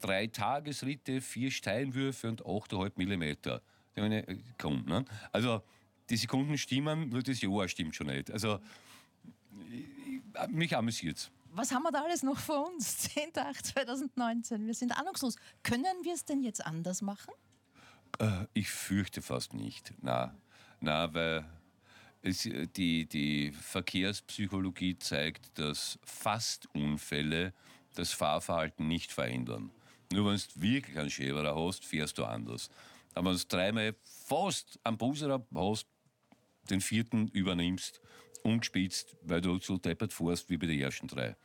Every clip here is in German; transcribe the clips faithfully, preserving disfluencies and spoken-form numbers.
drei Tagesritte, vier Steinwürfe und acht Komma fünf Millimeter. Ich meine, komm, ne? Also die Sekunden stimmen, nur das Jahr stimmt schon nicht. Also ich, mich amüsiert's. Was haben wir da alles noch vor uns? zehnter achter zweitausendneunzehn. Wir sind ahnungslos. Können wir es denn jetzt anders machen? Äh, ich fürchte fast nicht. Na, na, weil es, die, die Verkehrspsychologie zeigt, dass fast Unfälle das Fahrverhalten nicht verändern. Nur wenn du wirklich einen Schäberer hast, fährst du anders. Aber wenn du dreimal fast am Buserer hast, den vierten übernimmst, ungespitzt, weil du so deppert fährst wie bei den ersten drei.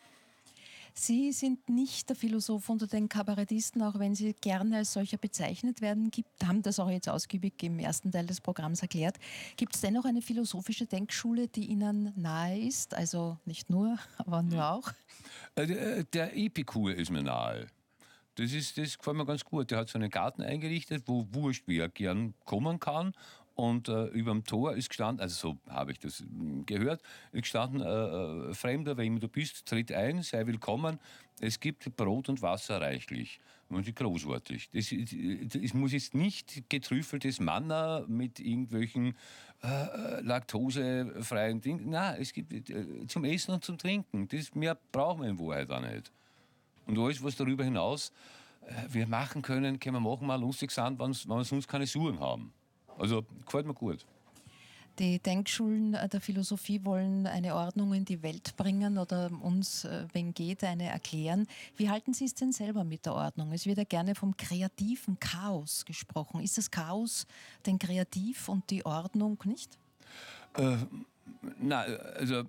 Sie sind nicht der Philosoph unter den Kabarettisten, auch wenn Sie gerne als solcher bezeichnet werden. Gibt, haben das auch jetzt ausgiebig im ersten Teil des Programms erklärt. Gibt es dennoch eine philosophische Denkschule, die Ihnen nahe ist? Also nicht nur, aber nur auch? Der, der Epikur ist mir nahe. Das, ist, das gefällt mir ganz gut. Der hat so einen Garten eingerichtet, wo wurscht wer gern kommen kann. Und äh, über dem Tor ist gestanden, also so habe ich das gehört, ist gestanden, äh, Fremder, wer immer du bist, tritt ein, sei willkommen. Es gibt Brot und Wasser reichlich. Und das ist großartig. Das, das muss jetzt nicht getrüffeltes Manna mit irgendwelchen äh, laktosefreien Dingen. Nein, es gibt äh, zum Essen und zum Trinken. Das mehr brauchen wir in Wahrheit auch nicht. Und alles, was darüber hinaus äh, wir machen können, können wir machen, mal lustig sein, wenn wir sonst keine Suchen haben. Also, gefällt mir gut. Die Denkschulen der Philosophie wollen eine Ordnung in die Welt bringen oder uns, wenn geht, eine erklären. Wie halten Sie es denn selber mit der Ordnung? Es wird ja gerne vom kreativen Chaos gesprochen. Ist das Chaos denn kreativ und die Ordnung nicht? Äh, na, also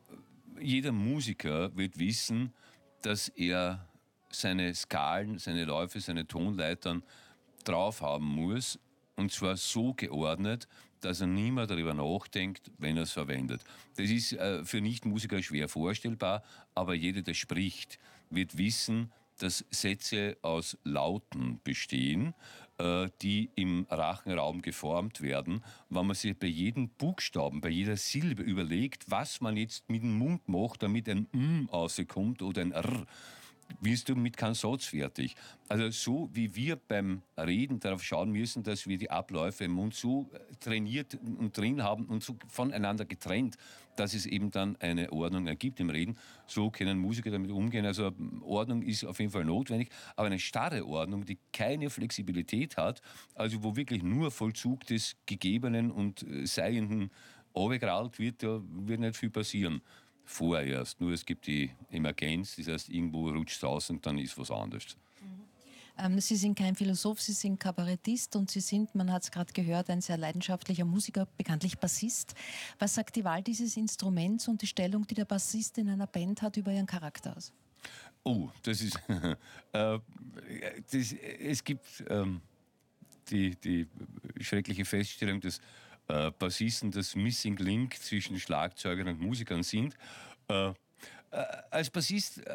jeder Musiker wird wissen, dass er seine Skalen, seine Läufe, seine Tonleitern drauf haben muss. Und zwar so geordnet, dass er nie mehr darüber nachdenkt, wenn er es verwendet. Das ist äh, für Nichtmusiker schwer vorstellbar, aber jeder, der spricht, wird wissen, dass Sätze aus Lauten bestehen, äh, die im Rachenraum geformt werden. Wenn man sich bei jedem Buchstaben, bei jeder Silbe überlegt, was man jetzt mit dem Mund macht, damit ein M rauskommt oder ein R, wirst du mit keinem Satz fertig. Also so wie wir beim Reden darauf schauen müssen, dass wir die Abläufe im Mund so trainiert und drin haben und so voneinander getrennt, dass es eben dann eine Ordnung ergibt im Reden, so können Musiker damit umgehen. Also Ordnung ist auf jeden Fall notwendig, aber eine starre Ordnung, die keine Flexibilität hat, also wo wirklich nur Vollzug des Gegebenen und Seienden runtergerollt wird, da wird nicht viel passieren. Vorerst. Nur es gibt die Emergenz, das heißt, irgendwo rutscht es raus und dann ist was anderes. Ähm, Sie sind kein Philosoph, Sie sind Kabarettist und Sie sind, man hat es gerade gehört, ein sehr leidenschaftlicher Musiker, bekanntlich Bassist. Was sagt die Wahl dieses Instruments und die Stellung, die der Bassist in einer Band hat, über Ihren Charakter aus? Oh, das ist... äh, das, es gibt ähm, die, die schreckliche Feststellung, dass äh, Bassisten das Missing Link zwischen Schlagzeugern und Musikern sind. Äh, äh, als Bassist, äh,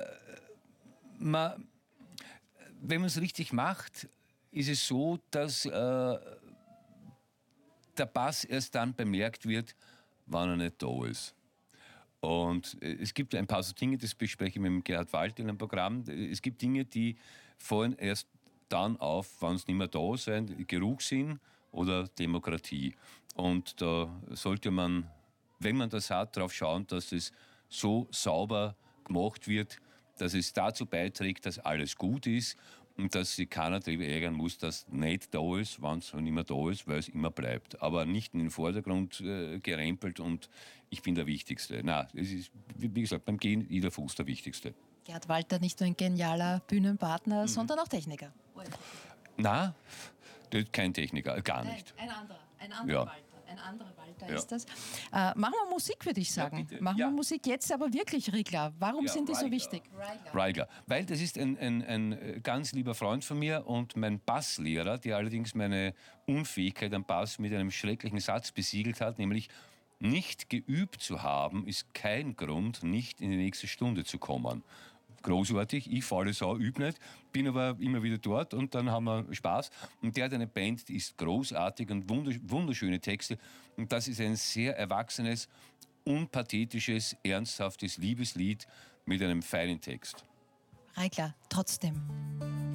man, wenn man es richtig macht, ist es so, dass äh, der Bass erst dann bemerkt wird, wann er nicht da ist. Und es gibt ein paar so Dinge, das bespreche ich mit Gerhard Walter in einem Programm. Es gibt Dinge, die fallen erst dann auf, wenn es nicht mehr da sind, Geruchssinn oder Demokratie. Und da sollte man, wenn man das hat, darauf schauen, dass es so sauber gemacht wird, dass es dazu beiträgt, dass alles gut ist und dass sich keiner darüber ärgern muss, dass nicht da ist, wenn es nicht mehr da ist, weil es immer bleibt. Aber nicht in den Vordergrund äh, gerempelt und ich bin der Wichtigste. Nein, es ist, wie gesagt, beim Gehen jeder Fuß der Wichtigste. Gerhard Walter, nicht nur ein genialer Bühnenpartner, mhm. sondern auch Techniker. Nein, kein Techniker, gar nicht. Nein, ein anderer, ein anderer ja. Walter. Ein anderer Walter ja. ist das. Äh, machen wir Musik, würde ich sagen. Ja, machen ja. wir Musik jetzt, aber wirklich, Riegler. Warum ja, sind die Reigler. so wichtig? Reigler. Reigler. Weil das ist ein, ein, ein ganz lieber Freund von mir und mein Basslehrer, der allerdings meine Unfähigkeit am Bass mit einem schrecklichen Satz besiegelt hat, nämlich: Nicht geübt zu haben, ist kein Grund, nicht in die nächste Stunde zu kommen. Großartig, ich faule sau, übe nicht, bin aber immer wieder dort und dann haben wir Spaß. Und der hat eine Band, die ist großartig und wunderschöne Texte. Und das ist ein sehr erwachsenes, unpathetisches, ernsthaftes Liebeslied mit einem feinen Text. Reigler, trotzdem.